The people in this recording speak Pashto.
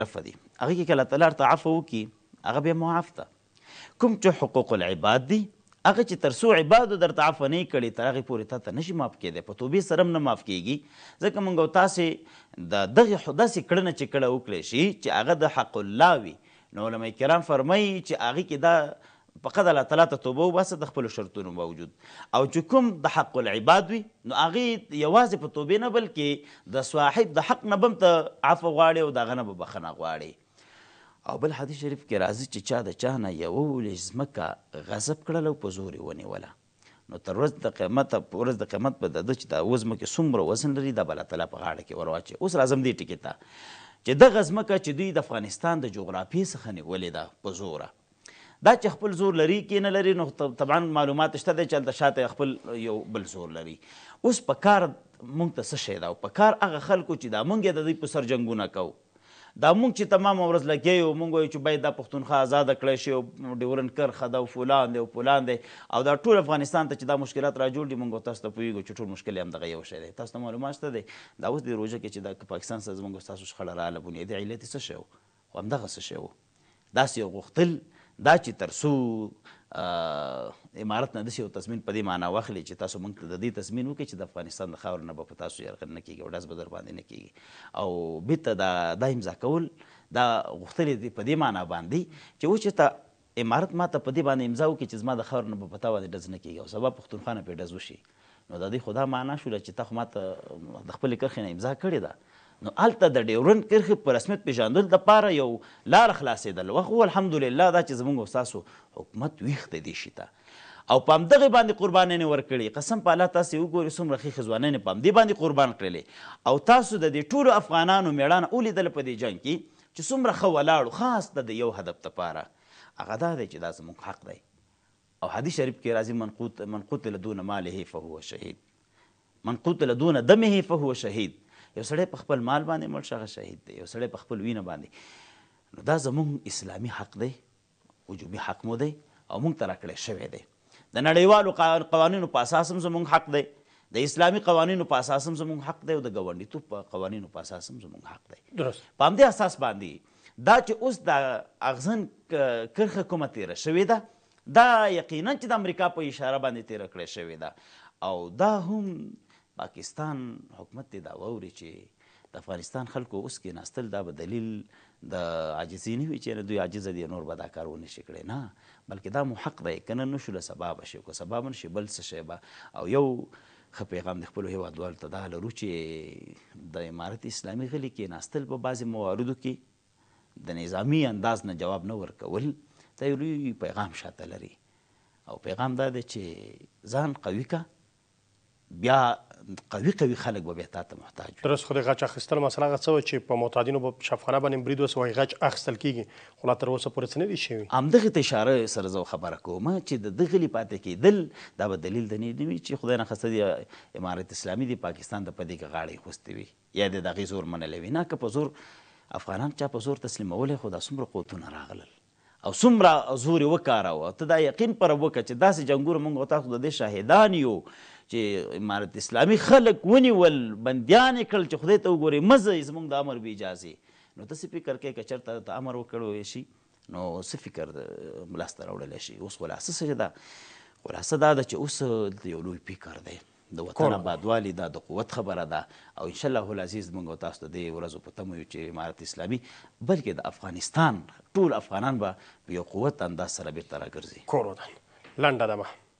عفو دي هغه کې که الله تعالی ورته عفو وکړي هغه بیا معاف ده. کوم چې حقوق العباد دي هغه چې تر څو عبادو درته عفو نه کړي تر هغې پورې تا ته نشي معاف کېدی، په توبې سره هم نه معاف کېږي. ځکه موږ او تاسې د دغې داسې کړنه چې کله وکړی شي چې هغه د حق الله وي، نو علما کرام فرمایي چې هغې کې دا فقط الله تعالی ته توبه وباسه د خپلو شرطونو باوجود، او چې کوم د حق العباد وي نو هغې یوازې په توبې نه بلکې د صاحب د حق نه به هم ته عفو غواړې او د هغه نه به بخښنه غواړې. او بل حدیث شریف کې راځي چې چا د چا نه یوه ولې ځمکه غصب کړله او په زور یې ونیوله، نو تر ورځ د قیامته په ورځ د قیامت به د ده چې دا اوه ځمکې څومره وزن لري دا به الله تعالی په غاړه کې ور واچوي. اوس راځم دې ټکي ته چې دغه ځمکه چې دوی د افغانستان د جغرافیې څخه نیولې ده په زوره، دا چې خپل زور لري کې نه لري، نو طبعا معلومات شته دی چې هلته شاته خپل یو بل زور لري. اوس په کار موږ ته څه شی ده، او په کار هغه خلکو چې دا موږ یې د دوی په سر جنګونه کوو، دا موږ چې تمامه ورځ لګیا یو، موږ وایو چې باید دا پښتونخوا ازاده کړی شي او ډیورنډ کرښه ده او فلان دی او فلان دی، او دا ټول افغانستان ته چې دا مشکلات راجوړ دي موږ تاسو ته پوهېږو چې ټول مشکل یې همدغه یو شی دی. تاسو ته معلومات شته دی دا اوس د روژه کې چې دا پاکستان سره زموږ ستاسو شخړه راغله بنیادي علت یې څه شی و؟ خو همدغه څه شی و، داسې یو غوښتل دا چې تر څو امارت نه داسې یو تضمین په دې معنا واخلي چې تاسو موږ ته د دې تضمین وکړئ چې د افغانستان د خاورو نه به په تاسو یرغل نه کېږي او ډز به در باندې نه کېږي، او بېرته دا امضا کول دا غوښتلې دي په دې معنا باندې چې اوس چې ته امارت ما ته په دې باندې امضا وکړي چې زما د خاورو نه به په تا باندې ډز نه کېږي او سبا پښتونخوا نه پرې ډز وشي، نو د دې خو دا معنا شوله چې تا خو ما ته د خپلې کرښې نه امضا کړې ده، نو هلته د ډیورنډ کرښې په رسمیت پېژندلو دپاره یو لاره خلاصېدل. خو الحمدلله دا چې زموږ او ستاسو حکومت ویښ دی دې شي ته او په همدغې باندې قربانۍ ورکړي. قسم په الله تاسې وګورئ څومره ښې ځوانۍ په همدې باندې قربان کړلې، او تاسو د دې ټولو افغانانو مېړانه ولیدله په دې جنګ کې چې څومره ښه ولاړو خاص د یو هدف دپاره، هغه دا دی چې دا زموږ حق دی. او حدیث شریف کې راځي من قتل دون ماله فهو شهید، من قتل دون دمه فهو شهید. یو سړی په خپل مال باندې مړ شي هغه شهید دی، یو سړی په خپل وینه باندې، نو دا زموږ اسلامي حق دی، وجوبي حق مو دی او موږ ته راکړی شوی دی. د نړیوالو قوانینو په اساس هم زموږ حق دی، د اسلامي قوانینو په اساس هم زموږ حق دی، او د ګاونډیتوب په قوانینو په اساس هم زموږ حق دی. په همدې اساس باندې دا چې اوس د اغزن کرښه کومه تېره شوې ده دا یقینا چې د امریکا په اشاره باندې تېره کړې شوې ده، او دا هم پاکستان حکومت دې دا واوري چې د افغانستان خلکو اوس کېناستل دا به دلیل د عاجزي نه وي چې دوی عاجزه دي نور به دا کار ونه شي کړی، نه بلکې دا مو حق دی، که نن نشو له سبا به شي، که سبا به نشي بل څه شی به. او یو ښه پیغام د خپلو هېوادوالو ته دا لرو چې د امارت اسلامي غلي کېناستل په بعضې مواردو کې د نظامي انداز نه جواب نه ورکول دا یو لوی پیغام شاته لري، او پیغام دا دی چې ځان قوي که، بیا قوي خلک به بیا تا ته محتاج وي. درست خو د غچ اخیستل مسله هغه څه وه چې په معتادینو به شفخانه باندې برید وسو وایي غچ اخیستل کېږي، خو لا تر اوسه پورې څه نه دي شوي. همدغې ته اشاره سره زه خبره کوم چې د ده غلي پاتې کېدل دا به دلیل د نه وي چې خدای نخواسته د امارت اسلامي د پاکستان د په دې کې غاړه ایښوستې وي یا د هغې زور منلی وي. نه که په زور افغانان چا په زور تسلیمولی، خو دا څومره قوتونه راغلل او څومره زور یې وکاروه، ته دا یقین پر وکړه چې داسې جنګونه موږ او تاسو د دې شاهدان یو چې امارت اسلامي خلک ونیول بندیان یې کړل چې خدای ته وګورئ مزه زموږ د امر بې اجازې. نو ته څه فکر کوې که چېرته ته امر وکړی شي نو څه فکر لاسته راوړلی شي. اوس خلاصه څه ده؟ خلاصه دا ده چې اوس د یو لوی فکر دی، د وطن آبادوالي دا د قوت خبره ده، او انشاءالله العزیز موږ او تاسو د دې ورځو په تمه یو چې امارت اسلامي بلکې د افغانستان ټول افغانان به په یو قوت انداز سره بېرته راګرځي. کور ودان لنډه دمه.